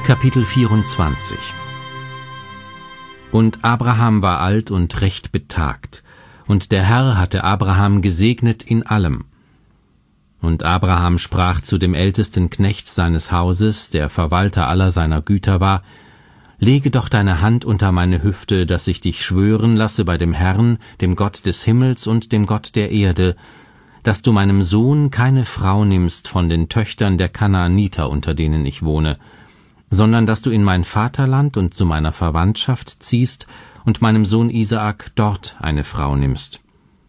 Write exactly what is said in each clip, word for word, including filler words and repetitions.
Kapitel vierundzwanzig. Und Abraham war alt und recht betagt, und der Herr hatte Abraham gesegnet in allem. Und Abraham sprach zu dem ältesten Knecht seines Hauses, der Verwalter aller seiner Güter war: Lege doch deine Hand unter meine Hüfte, dass ich dich schwören lasse bei dem Herrn, dem Gott des Himmels und dem Gott der Erde, dass du meinem Sohn keine Frau nimmst von den Töchtern der Kanaaniter, unter denen ich wohne, sondern dass du in mein Vaterland und zu meiner Verwandtschaft ziehst und meinem Sohn Isaak dort eine Frau nimmst.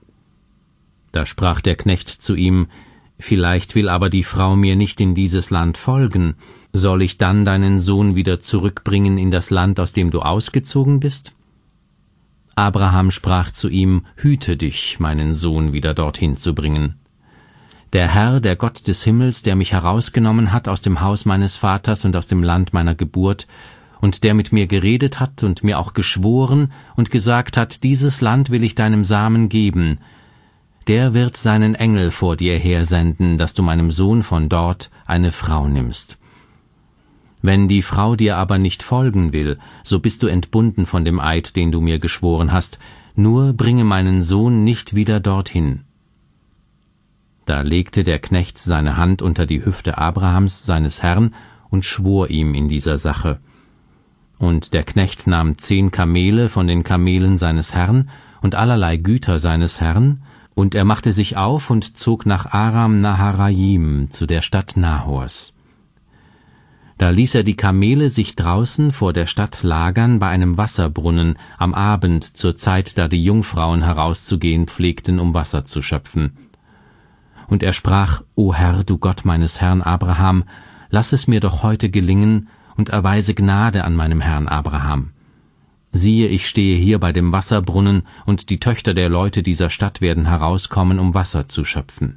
Da sprach der Knecht zu ihm: Vielleicht will aber die Frau mir nicht in dieses Land folgen, soll ich dann deinen Sohn wieder zurückbringen in das Land, aus dem du ausgezogen bist? Abraham sprach zu ihm: Hüte dich, meinen Sohn wieder dorthin zu bringen. Der Herr, der Gott des Himmels, der mich herausgenommen hat aus dem Haus meines Vaters und aus dem Land meiner Geburt, und der mit mir geredet hat und mir auch geschworen und gesagt hat, dieses Land will ich deinem Samen geben, der wird seinen Engel vor dir hersenden, dass du meinem Sohn von dort eine Frau nimmst. Wenn die Frau dir aber nicht folgen will, so bist du entbunden von dem Eid, den du mir geschworen hast, nur bringe meinen Sohn nicht wieder dorthin. Da legte der Knecht seine Hand unter die Hüfte Abrahams, seines Herrn, und schwor ihm in dieser Sache. Und der Knecht nahm zehn Kamele von den Kamelen seines Herrn und allerlei Güter seines Herrn, und er machte sich auf und zog nach Aram Naharaim, zu der Stadt Nahors. Da ließ er die Kamele sich draußen vor der Stadt lagern bei einem Wasserbrunnen am Abend, zur Zeit, da die Jungfrauen herauszugehen pflegten, um Wasser zu schöpfen. Und er sprach: O Herr, du Gott meines Herrn Abraham, lass es mir doch heute gelingen und erweise Gnade an meinem Herrn Abraham. Siehe, ich stehe hier bei dem Wasserbrunnen, und die Töchter der Leute dieser Stadt werden herauskommen, um Wasser zu schöpfen.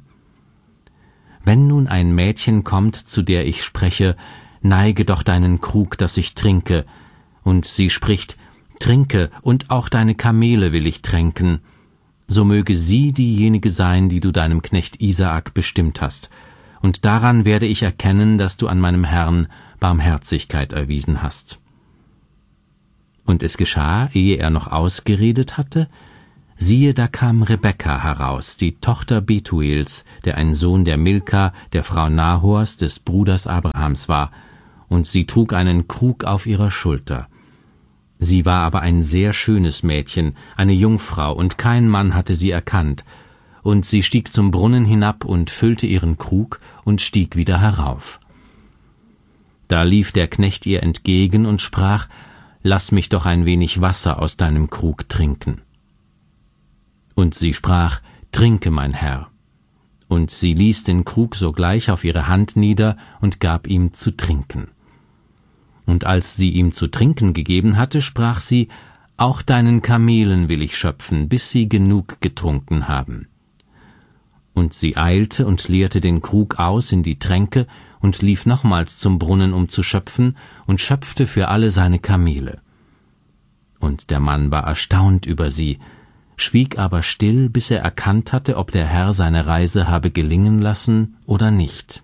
Wenn nun ein Mädchen kommt, zu der ich spreche, neige doch deinen Krug, dass ich trinke, und sie spricht: Trinke, und auch deine Kamele will ich tränken, so möge sie diejenige sein, die du deinem Knecht Isaak bestimmt hast, und daran werde ich erkennen, dass du an meinem Herrn Barmherzigkeit erwiesen hast. Und es geschah, ehe er noch ausgeredet hatte, siehe, da kam Rebekka heraus, die Tochter Betuels, der ein Sohn der Milka, der Frau Nahors, des Bruders Abrahams war, und sie trug einen Krug auf ihrer Schulter. Sie war aber ein sehr schönes Mädchen, eine Jungfrau, und kein Mann hatte sie erkannt, und sie stieg zum Brunnen hinab und füllte ihren Krug und stieg wieder herauf. Da lief der Knecht ihr entgegen und sprach: Lass mich doch ein wenig Wasser aus deinem Krug trinken. Und sie sprach: Trinke, mein Herr. Und sie ließ den Krug sogleich auf ihre Hand nieder und gab ihm zu trinken. Und als sie ihm zu trinken gegeben hatte, sprach sie: Auch deinen Kamelen will ich schöpfen, bis sie genug getrunken haben. Und sie eilte und leerte den Krug aus in die Tränke und lief nochmals zum Brunnen, um zu schöpfen, und schöpfte für alle seine Kamele. Und der Mann war erstaunt über sie, schwieg aber still, bis er erkannt hatte, ob der Herr seine Reise habe gelingen lassen oder nicht.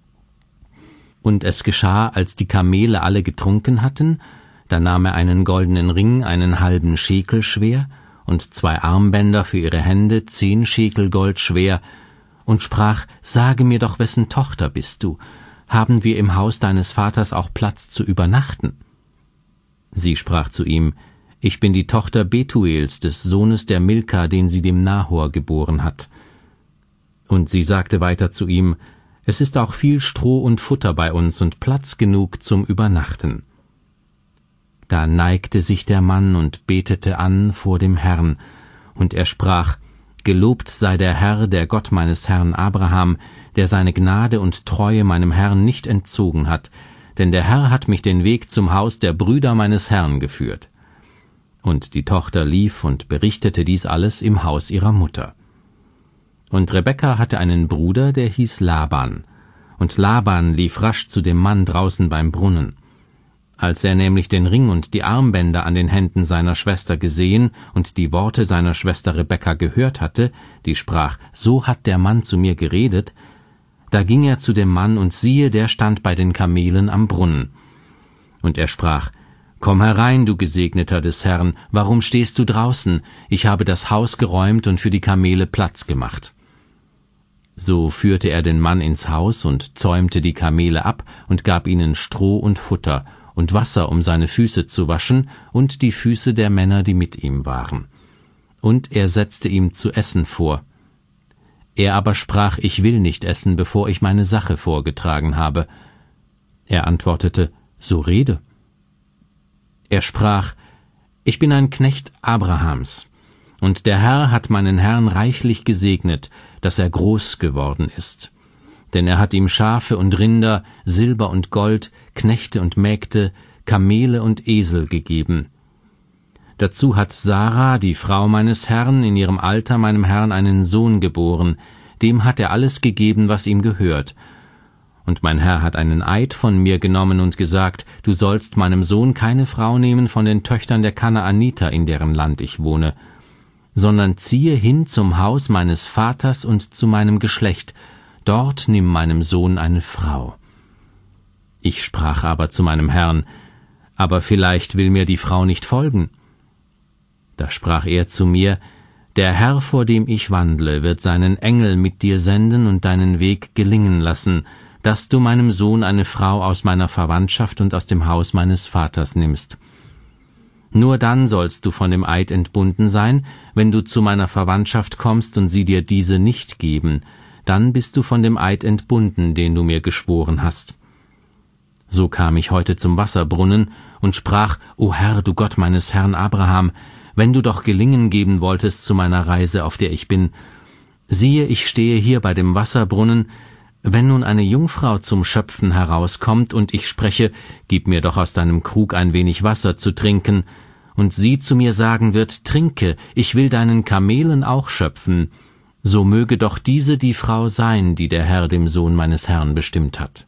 Und es geschah, als die Kamele alle getrunken hatten, da nahm er einen goldenen Ring, einen halben Schekel schwer, und zwei Armbänder für ihre Hände, zehn Schekel Gold schwer, und sprach: Sage mir doch, wessen Tochter bist du? Haben wir im Haus deines Vaters auch Platz zu übernachten? Sie sprach zu ihm: Ich bin die Tochter Betuels, des Sohnes der Milka, den sie dem Nahor geboren hat. Und sie sagte weiter zu ihm: Es ist auch viel Stroh und Futter bei uns und Platz genug zum Übernachten. Da neigte sich der Mann und betete an vor dem Herrn, und er sprach: Gelobt sei der Herr, der Gott meines Herrn Abraham, der seine Gnade und Treue meinem Herrn nicht entzogen hat, denn der Herr hat mich den Weg zum Haus der Brüder meines Herrn geführt. Und die Tochter lief und berichtete dies alles im Haus ihrer Mutter. Und Rebekka hatte einen Bruder, der hieß Laban, und Laban lief rasch zu dem Mann draußen beim Brunnen. Als er nämlich den Ring und die Armbänder an den Händen seiner Schwester gesehen und die Worte seiner Schwester Rebekka gehört hatte, die sprach: So hat der Mann zu mir geredet, da ging er zu dem Mann, und siehe, der stand bei den Kamelen am Brunnen. Und er sprach: »Komm herein, du Gesegneter des Herrn, warum stehst du draußen? Ich habe das Haus geräumt und für die Kamele Platz gemacht.« So führte er den Mann ins Haus und zäumte die Kamele ab und gab ihnen Stroh und Futter und Wasser, um seine Füße zu waschen und die Füße der Männer, die mit ihm waren. Und er setzte ihm zu essen vor. Er aber sprach: »Ich will nicht essen, bevor ich meine Sache vorgetragen habe.« Er antwortete: »So rede.« Er sprach: »Ich bin ein Knecht Abrahams, und der Herr hat meinen Herrn reichlich gesegnet, dass er groß geworden ist. Denn er hat ihm Schafe und Rinder, Silber und Gold, Knechte und Mägde, Kamele und Esel gegeben. Dazu hat Sarah, die Frau meines Herrn, in ihrem Alter meinem Herrn einen Sohn geboren, dem hat er alles gegeben, was ihm gehört. Und mein Herr hat einen Eid von mir genommen und gesagt: Du sollst meinem Sohn keine Frau nehmen von den Töchtern der Kanaaniter, in deren Land ich wohne, sondern ziehe hin zum Haus meines Vaters und zu meinem Geschlecht, dort nimm meinem Sohn eine Frau. Ich sprach aber zu meinem Herrn: Aber vielleicht will mir die Frau nicht folgen. Da sprach er zu mir: Der Herr, vor dem ich wandle, wird seinen Engel mit dir senden und deinen Weg gelingen lassen, dass du meinem Sohn eine Frau aus meiner Verwandtschaft und aus dem Haus meines Vaters nimmst. Nur dann sollst du von dem Eid entbunden sein, wenn du zu meiner Verwandtschaft kommst und sie dir diese nicht geben, dann bist du von dem Eid entbunden, den du mir geschworen hast. So kam ich heute zum Wasserbrunnen und sprach: O Herr, du Gott meines Herrn Abraham, wenn du doch Gelingen geben wolltest zu meiner Reise, auf der ich bin. Siehe, ich stehe hier bei dem Wasserbrunnen. Wenn nun eine Jungfrau zum Schöpfen herauskommt und ich spreche: Gib mir doch aus deinem Krug ein wenig Wasser zu trinken, und sie zu mir sagen wird: Trinke, ich will deinen Kamelen auch schöpfen, so möge doch diese die Frau sein, die der Herr dem Sohn meines Herrn bestimmt hat.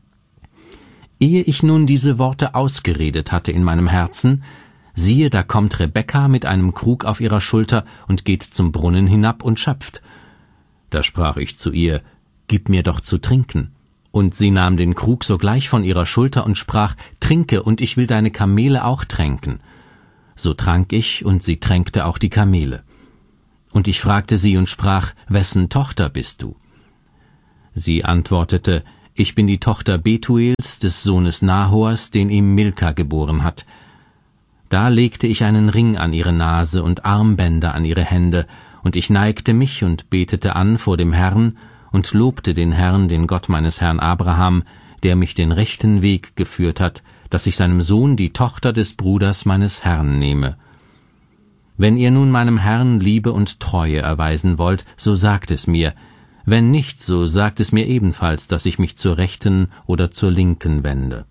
Ehe ich nun diese Worte ausgeredet hatte in meinem Herzen, siehe, da kommt Rebekka mit einem Krug auf ihrer Schulter und geht zum Brunnen hinab und schöpft. Da sprach ich zu ihr: Gib mir doch zu trinken. Und sie nahm den Krug sogleich von ihrer Schulter und sprach: Trinke, und ich will deine Kamele auch tränken. So trank ich, und sie tränkte auch die Kamele. Und ich fragte sie und sprach: Wessen Tochter bist du? Sie antwortete: Ich bin die Tochter Betuels, des Sohnes Nahors, den ihm Milka geboren hat. Da legte ich einen Ring an ihre Nase und Armbänder an ihre Hände, und ich neigte mich und betete an vor dem Herrn und lobte den Herrn, den Gott meines Herrn Abraham, der mich den rechten Weg geführt hat, dass ich seinem Sohn die Tochter des Bruders meines Herrn nehme. Wenn ihr nun meinem Herrn Liebe und Treue erweisen wollt, so sagt es mir. Wenn nicht, so sagt es mir ebenfalls, dass ich mich zur Rechten oder zur Linken wende.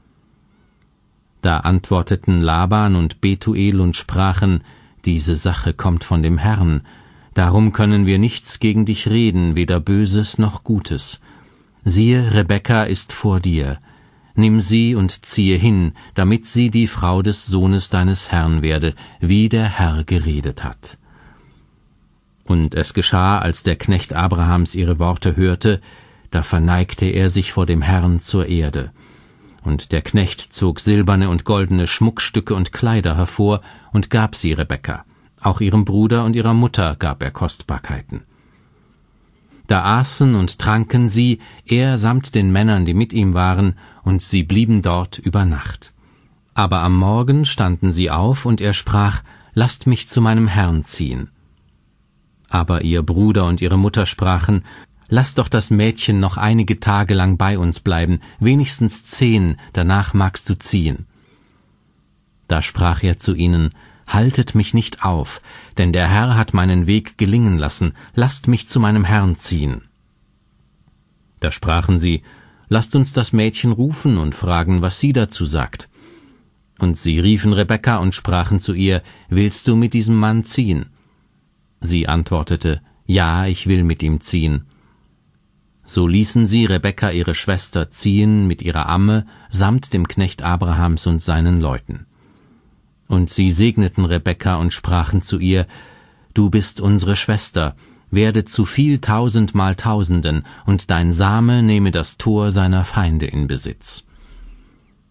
Da antworteten Laban und Betuel und sprachen: Diese Sache kommt von dem Herrn, darum können wir nichts gegen dich reden, weder Böses noch Gutes. Siehe, Rebekka ist vor dir. Nimm sie und ziehe hin, damit sie die Frau des Sohnes deines Herrn werde, wie der Herr geredet hat. Und es geschah, als der Knecht Abrahams ihre Worte hörte, da verneigte er sich vor dem Herrn zur Erde. Und der Knecht zog silberne und goldene Schmuckstücke und Kleider hervor und gab sie Rebekka. Auch ihrem Bruder und ihrer Mutter gab er Kostbarkeiten. Da aßen und tranken sie, er samt den Männern, die mit ihm waren, und sie blieben dort über Nacht. Aber am Morgen standen sie auf, und er sprach: Lasst mich zu meinem Herrn ziehen. Aber ihr Bruder und ihre Mutter sprachen: Lass doch das Mädchen noch einige Tage lang bei uns bleiben, wenigstens zehn, danach magst du ziehen. Da sprach er zu ihnen: Haltet mich nicht auf, denn der Herr hat meinen Weg gelingen lassen, lasst mich zu meinem Herrn ziehen. Da sprachen sie: Lasst uns das Mädchen rufen und fragen, was sie dazu sagt. Und sie riefen Rebekka und sprachen zu ihr: Willst du mit diesem Mann ziehen? Sie antwortete: Ja, ich will mit ihm ziehen. So ließen sie Rebekka ihre Schwester ziehen mit ihrer Amme, samt dem Knecht Abrahams und seinen Leuten. Und sie segneten Rebekka und sprachen zu ihr: Du bist unsere Schwester, werde zu viel tausendmal Tausenden, und dein Same nehme das Tor seiner Feinde in Besitz.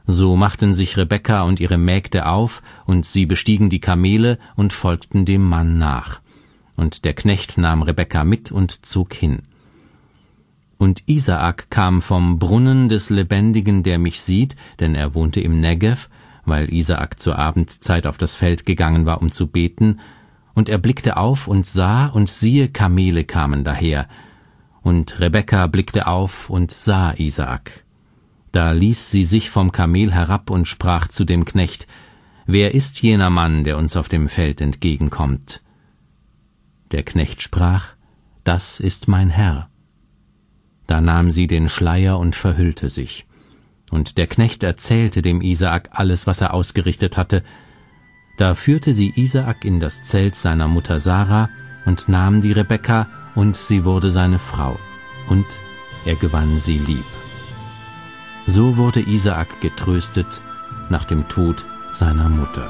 So machten sich Rebekka und ihre Mägde auf, und sie bestiegen die Kamele und folgten dem Mann nach. Und der Knecht nahm Rebekka mit und zog hin. Und Isaak kam vom Brunnen des Lebendigen, der mich sieht, denn er wohnte im Negev, weil Isaak zur Abendzeit auf das Feld gegangen war, um zu beten, und er blickte auf und sah, und siehe, Kamele kamen daher. Und Rebekka blickte auf und sah Isaak. Da ließ sie sich vom Kamel herab und sprach zu dem Knecht: »Wer ist jener Mann, der uns auf dem Feld entgegenkommt?« Der Knecht sprach: »Das ist mein Herr.« Da nahm sie den Schleier und verhüllte sich. Und der Knecht erzählte dem Isaak alles, was er ausgerichtet hatte. Da führte sie Isaak in das Zelt seiner Mutter Sarah und nahm die Rebekka, und sie wurde seine Frau, und er gewann sie lieb. So wurde Isaak getröstet nach dem Tod seiner Mutter.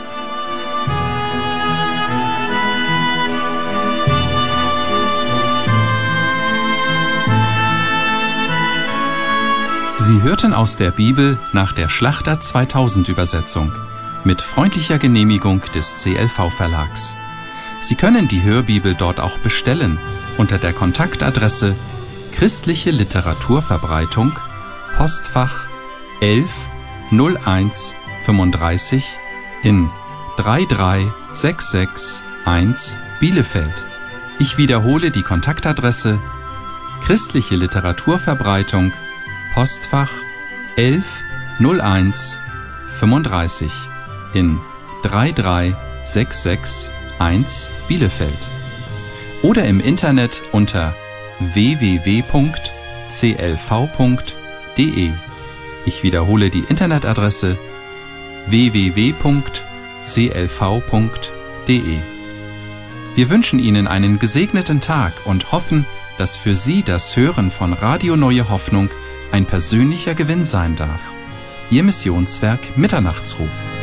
Sie hörten aus der Bibel nach der Schlachter zweitausend Übersetzung mit freundlicher Genehmigung des C L V Verlags. Sie können die Hörbibel dort auch bestellen unter der Kontaktadresse Christliche Literaturverbreitung, Postfach elf null eins fünfunddreißig in drei drei sechs sechs eins Bielefeld. Ich wiederhole die Kontaktadresse: Christliche Literaturverbreitung, Postfach elf null eins fünfunddreißig in drei drei sechs sechs eins Bielefeld. Oder im Internet unter w w w punkt c l v punkt de. Ich wiederhole die Internetadresse: w w w punkt c l v punkt de. Wir wünschen Ihnen einen gesegneten Tag und hoffen, dass für Sie das Hören von Radio Neue Hoffnung ein persönlicher Gewinn sein darf. Ihr Missionswerk Mitternachtsruf.